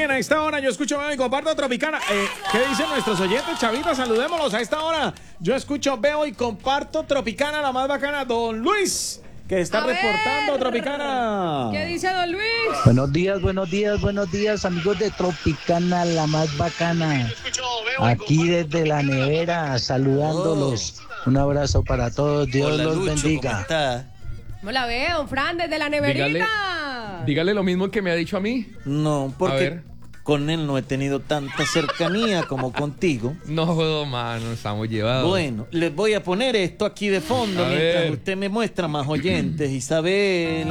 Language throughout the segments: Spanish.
bien, a esta hora yo escucho Veo y comparto Tropicana. ¿Qué dicen nuestros oyentes, chavitas? Saludémoslos a esta hora. Yo escucho, veo y comparto Tropicana, la más bacana. Don Luis, que está reportando Tropicana. ¿Qué dice don Luis? Buenos días, amigos de Tropicana, la más bacana. Aquí desde la nevera, saludándolos. Un abrazo para todos, Dios Hola, los Lucho, bendiga. ¿cómo está? ¿Cómo la ve, don Fran, desde la neverita? Dígale lo mismo que me ha dicho a mí. No, A porque ver. con él no he tenido tanta cercanía como contigo. No jodo, mano, estamos llevados. Bueno, les voy a poner esto aquí de fondo A mientras ver. usted me muestra más oyentes, Isabel.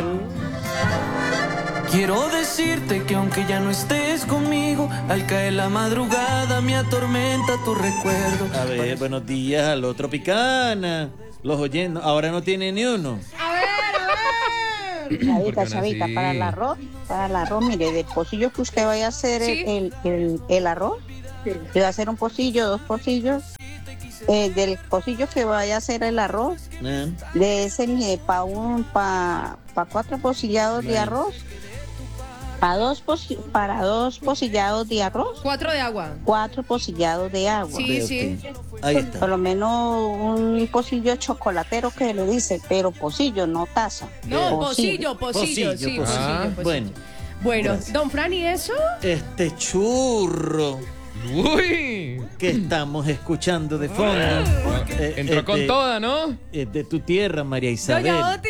Quiero decirte que aunque ya no estés conmigo, al caer la madrugada me atormenta tu recuerdo. A ver, buenos días, aló Tropicana. Los oyentes, ahora no tiene ni uno. A ver. Chavita, aún chavita, así- para el arroz, mire, del pocillo que usted vaya a hacer Sí. el arroz, le va a hacer un pocillo, 2 pocillos, del pocillo que vaya a hacer el arroz, ¿Eh? de ese mide para 4 pocillados de arroz, para dos pocillados de arroz, 4 de agua. 4 pocillados de agua. Sí, Ve sí. usted. Ahí está. Por lo menos un pocillo chocolatero que le dice, pero pocillo, no taza. No, pocillo, Pocillo, sí, pocillo. pocillo. Bueno, Bueno, gracias. don Fran, ¿y eso? este churro Uy. que estamos escuchando de fondo Entró con de- toda, ¿no? es de tu tierra, María Isabel. Doña Oti.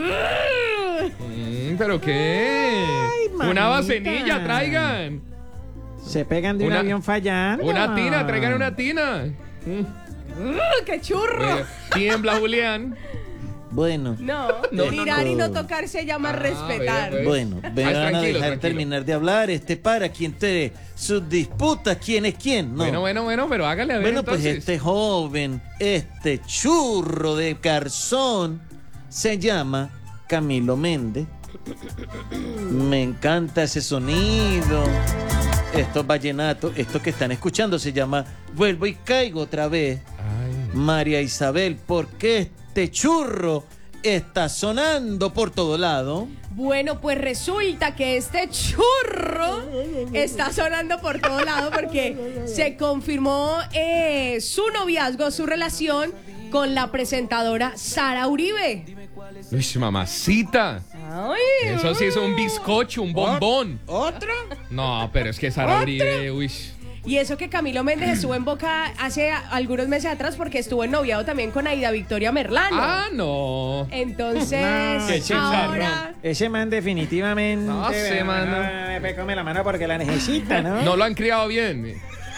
¿Pero qué? Una mamita. vasenilla, traigan. Se pegan de un Una- avión fallando. Una tina, traigan una tina. ¡Qué churro! Tiembla, Julián. Bueno, No, No, tirar no. y no tocar se llama respetar. ve. bueno, me Ay, van a tranquilo, dejar tranquilo. terminar de hablar. Para quien te sus disputas, ¿quién es quién? No. Bueno, pero hágale a ver Bueno, pues entonces. este joven, este churro de Garzón, se llama Camilo Méndez. Me encanta ese sonido. Estos vallenatos, esto que están escuchando se llama Vuelvo y caigo otra vez. Ay. María Isabel, ¿por qué este churro está sonando por todo lado? Bueno, pues resulta que este churro está sonando por todo lado porque se confirmó su noviazgo, su relación con la presentadora Sara Uribe. Uy, mamacita. Ay, Eso sí es un bizcocho, un bombón. ¿Otro? No, pero es que Sara Uribe, uy. Y eso que Camilo Méndez estuvo en boca hace algunos meses atrás porque estuvo ennoviado también con Aida Victoria Merlano. Ah, no. Entonces, Qué ahora... Ese man definitivamente No sé, mano. me come la mano porque la necesita, ¿no? No lo han criado bien.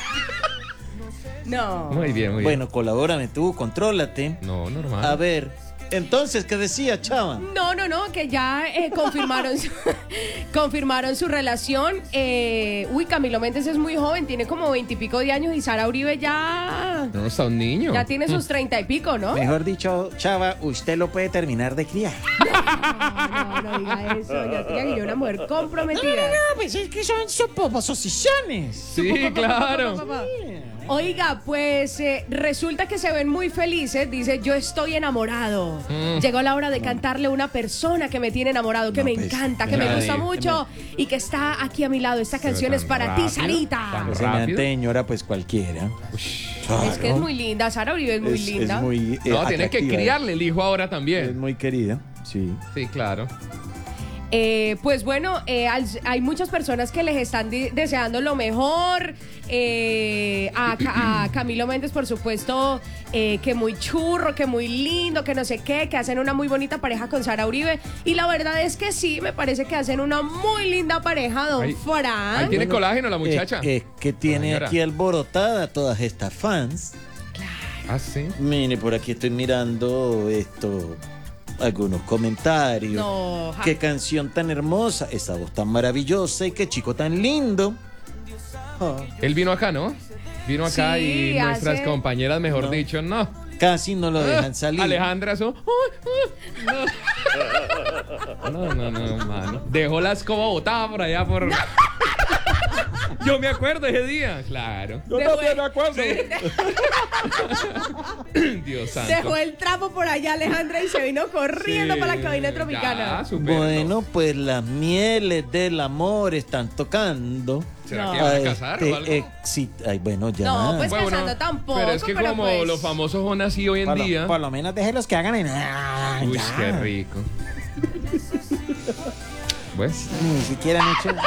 No. Muy bien, muy bien. Bueno, colabórame tú, contrólate. No, normal. A ver, entonces, ¿qué decía Chava? No, que ya confirmaron su relación. Camilo Méndez es muy joven, tiene como 20 y pico de años y Sara Uribe ya No está un niño. tiene sus 30 y pico, ¿no? Mejor dicho, Chava, usted lo puede terminar de criar. No diga eso, ya tenía yo una mujer comprometida. No, pues es que son suposiciones. Sí, claro. Oiga, pues resulta que se ven muy felices. Dice, yo estoy enamorado. Llegó la hora de cantarle a una persona que me tiene enamorado, que No, me pues, encanta, que me ay, gusta mucho y que está aquí a mi lado. Esta canción tan es para ti, rápido, Sarita. tan Ese rápido. señora, pues cualquiera. Es que es muy linda, Sara Uribe es muy linda. Es muy No, tiene que atractiva. criarle el hijo ahora Es también. muy querida, sí. Sí, claro. Pues bueno, hay muchas personas que les están deseando lo mejor. A Camilo Méndez, por supuesto, que muy churro, que muy lindo, que no sé qué, que hacen una muy bonita pareja con Sara Uribe. Y la verdad es que sí, me parece que hacen una muy linda pareja, don Ahí Fran. tiene colágeno la muchacha. Es que tiene señora. aquí alborotada todas estas fans. Ah, sí. Mire, por aquí estoy mirando algunos comentarios. No, ja. Qué canción tan hermosa, esa voz tan maravillosa y qué chico tan lindo. Ah, Él vino acá, ¿no? Vino acá Sí, y nuestras hace- compañeras, mejor No. dicho, no. casi no lo dejan salir. Alejandra, eso. No, mano. Dejó la escoba botada por allá por. Yo me acuerdo ese día, claro. Yo Dejó también el- me acuerdo. Dios santo. Dejó el trapo por allá, Alejandra, y se vino corriendo Sí, para la cabina tropicana. ya, supéralo. Bueno, pues las mieles del amor están tocando. ¿Será No. que van a casar o algo? Ay, bueno, ya. No, pues Bueno, casando tampoco. pero es que como pues, los famosos son así hoy en día. Por lo menos déjenlos que hagan en. Uy, ya. qué rico. Bueno, Ni siquiera han hecho.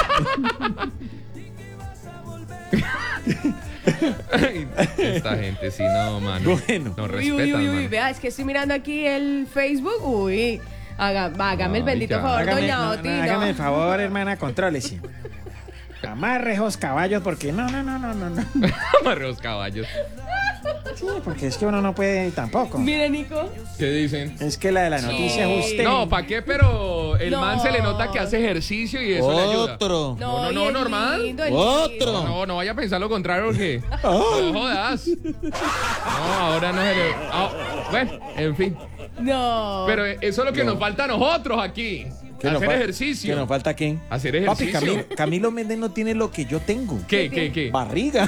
esta gente, sí, no, mano. Bueno. No Uy, respetan, mano. vea, es que estoy mirando aquí el Facebook. Uy, hágame el Ay, bendito ya. favor, Hágame, doña Oti. no. hágame el favor, hermana, contrólese. Amarre esos caballos porque no. Amarre los caballos. Sí, porque es que uno no puede tampoco. Mire, Nico. ¿Qué dicen? Es que la de la noticia es usted. No, ¿para qué? Pero el No. man se le nota que hace ejercicio y eso le ayuda. Otro. No, y es normal. lindo, es Otro. lindo. No vaya a pensar lo contrario, porque no jodas. No, ahora no se le... bueno, en fin. No. Pero eso es lo que nos falta a nosotros aquí. ¿Qué nos Hacer fal- ejercicio. ¿Qué nos falta qué? Hacer Papi, ejercicio. Camilo Méndez no tiene lo que yo tengo. ¿Qué? Barriga.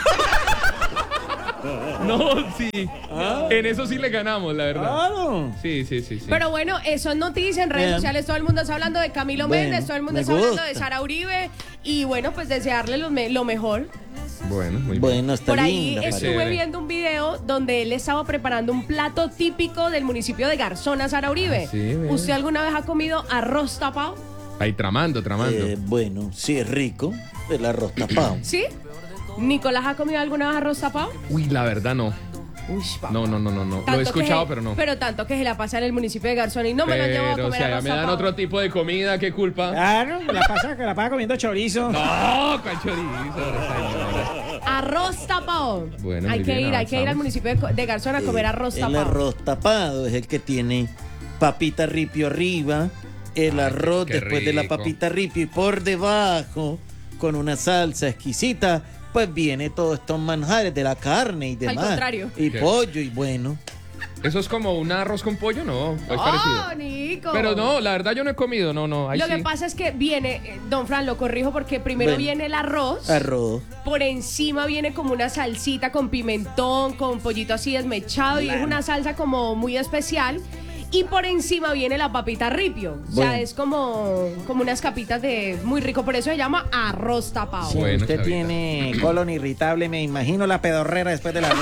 No, sí. En eso sí le ganamos, la verdad. Claro. Sí. Pero bueno, eso es noticia en redes Bien. sociales. Todo el mundo está hablando de Camilo Bueno, Méndez, todo el mundo me está hablando de gusta. Sara Uribe. Y bueno, pues desearle lo mejor. Bueno, muy bien. Bueno, está Por ahí linda. estuve Chévere. viendo un video donde él estaba preparando un plato típico del municipio de Garzón, a Sara Uribe. Ah, sí, ve. ¿Usted alguna vez ha comido arroz tapado? Ahí tramando. Bueno, sí es rico. El arroz tapado. ¿Sí? ¿Nicolás ha comido alguna vez arroz tapado? Uy, la verdad no. Uy, papá. No. Lo Tanto he escuchado, que- pero no. Pero tanto que se la pasa en el municipio de Garzón y no me lo llevo a Pero, comer o sea, ya arroz me dan tapado. otro tipo de comida, ¿qué culpa? Claro, que la pasa comiendo chorizo. No, cuál chorizo, señora. Arroz tapado. Bueno, hay muy que bien, ir al avanzamos. municipio de Garzón a comer arroz El tapado. arroz tapado es el que tiene papita ripio arriba, el arroz qué después de la rico. papita ripio y por debajo, con una salsa exquisita, pues viene todos estos manjares de la carne y demás. contrario. Y ¿Qué? pollo y bueno. ¿Eso es como un arroz con pollo? No, es ¡Oh, parecido. Nico! Pero no, la verdad yo no he comido, no. Ahí Lo sí. que pasa es que viene, don Fran, lo corrijo porque primero Bueno. viene el arroz. Arroz. Por encima viene como una salsita con pimentón, con pollito así desmechado y es una salsa como muy especial. Y por encima viene la papita ripio. O sea, Bueno. es como unas capitas de muy rico. Por eso se llama arroz tapado. Si Bueno, usted chavita. tiene colon irritable, me imagino la pedorrera después de la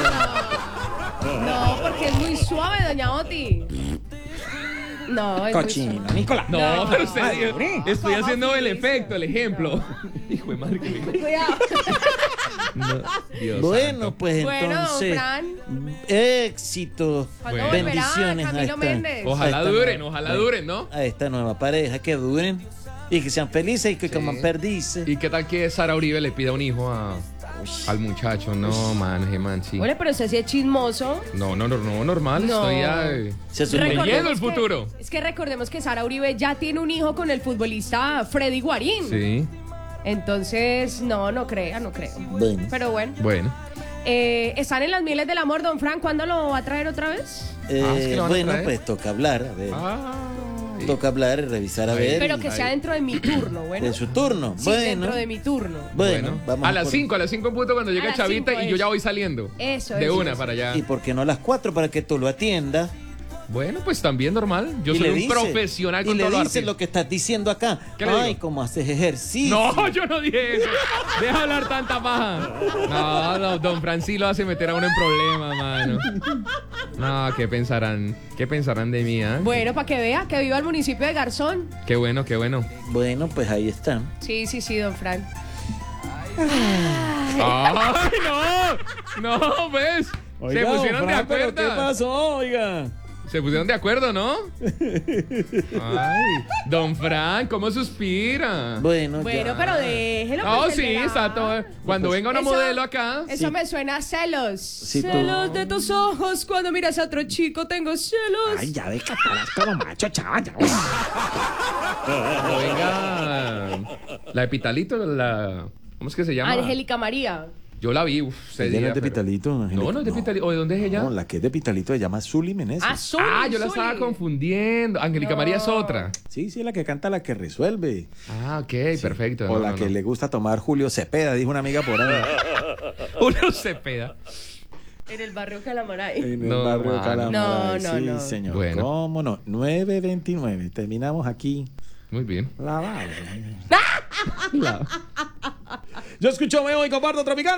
No, porque es muy suave, doña Oti. No, es cochino. muy suave. Nicolás. No, pero usted Ay, dijo, hombre. estoy haciendo el efecto, el ejemplo. Hijo de madre que me... Cuidado. No, Dios Bueno, santo. pues Bueno, don entonces, Fran. éxito. ¿Cuándo Bueno. volverá Bendiciones a Camilo esta- Méndez? Ojalá Esta duren, nueva- ojalá duren, ¿no? A esta nueva pareja, que duren y que sean felices y que coman perdices. ¿Y qué tal que Sara Uribe le pida un hijo al muchacho? No, man, sí. Bueno, pero usted sí es chismoso. No, normal, No. estoy Se supone- Recordemos Leyendo el que- futuro. Es que recordemos que Sara Uribe ya tiene un hijo con el futbolista Freddy Guarín. Sí, Entonces, no creo. Bueno. Pero bueno. bueno. Están en las mieles del amor, don Frank. ¿Cuándo lo va a traer otra vez? es que lo van a Bueno, traer. pues toca hablar, a ver. Ay. Toca hablar y revisar a Ay. ver. Pero que sea dentro de mi turno, bueno. En su turno. Sí, bueno, dentro de mi turno. bueno, vamos a las 5 en punto cuando llegue las Chavita 5, y yo ya eso. voy saliendo. Eso, De eso, una eso. para allá. ¿Y por qué no a las 4 para que tú lo atiendas? Bueno, pues también normal. Yo Y soy le un dice- profesional con y le todo lo dices arte. lo que estás diciendo acá. ¿Qué le Ay, digo? cómo haces ejercicio. No, yo no dije eso. Deja hablar tanta paja. No, don Francis lo hace meter a uno en problemas, mano. No, ¿qué pensarán? ¿Qué pensarán de mí, ah? Bueno, para que vea que viva el municipio de Garzón. Qué bueno, qué bueno. Bueno, pues ahí está. Sí, don Frank. ¡Ay, no! No, ¿ves? Se pusieron de acuerdo. ¿Qué pasó, oiga? Se pusieron de acuerdo, ¿no? Ay, don Frank, ¿cómo suspira? Bueno, Bueno, ya. pero déjelo. No, pues, sí, él verá. exacto. Cuando venga una Eso- modelo acá. Eso me suena a celos. Sí, tú- Celos de tus ojos. Cuando miras a otro chico, tengo celos. Ay, ya ve que estarás como macho, chaval. Ya. Cuando venga la Epitalito, ¿cómo es que se llama? Angélica María. Yo la vi, ese Ella no día, es de pero- Pitalito. No, no es de Pitalito. ¿O de dónde es ella? No, la que es de Pitalito se llama Zuli Meneses. Ah, yo la estaba confundiendo. Angélica María es otra. Sí, la que canta La que resuelve. Ah, ok, perfecto. O No, la no, que no. le gusta tomar Julio Cepeda, dijo una amiga por ahí. Julio Cepeda. En el barrio Calamaray. En el No, barrio mano. Calamaray. No, Sí, no. señor. Bueno. ¿Cómo no? 9:29. Terminamos aquí. Muy bien. Yo escucho, veo y comparto Tropicana.